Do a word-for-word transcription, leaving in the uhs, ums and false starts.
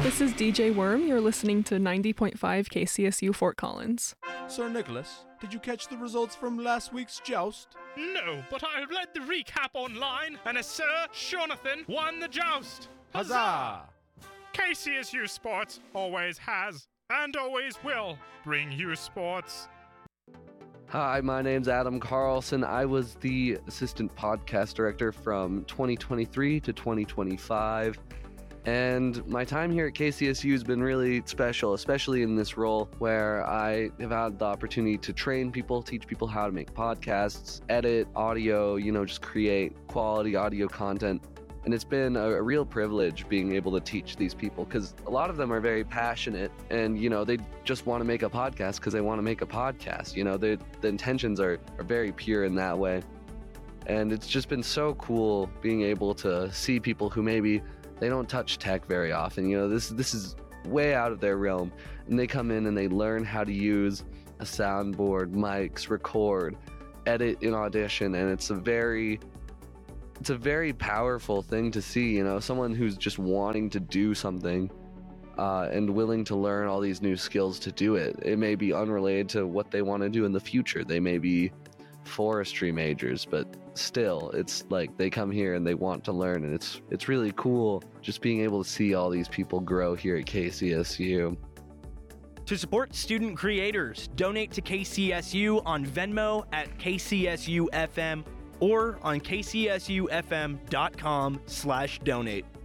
This is D J Worm. You're listening to ninety point five K C S U Fort Collins. Sir Nicholas, did you catch the results from last week's joust? No, but I read the recap online, and a Sir Jonathan won the joust. Huzzah! K C S U Sports always has, and always will, bring you sports. Hi, my name's Adam Carlson. I was the assistant podcast director from twenty twenty-three to twenty twenty-five. And my time here at K C S U has been really special, especially in this role where I have had the opportunity to train people, teach people how to make podcasts, edit audio, you know, just create quality audio content. And it's been a, a real privilege being able to teach these people because a lot of them are very passionate and, you know, they just want to make a podcast because they want to make a podcast. You know, the intentions are, are very pure in that way. And it's just been so cool being able to see people who maybe they don't touch tech very often. You know, this this is way out of their realm. And they come in and they learn how to use a soundboard, mics, record, edit in Audition. And it's a very, it's a very powerful thing to see, you know, someone who's just wanting to do something uh, and willing to learn all these new skills to do it. It may be unrelated to what they want to do in the future. They may be forestry majors, but still it's like they come here and they want to learn, and it's it's really cool just being able to see all these people grow here at K C S U. To support student creators, donate to K C S U on Venmo at K C S U F M or on K C S U F M dot com slash donate.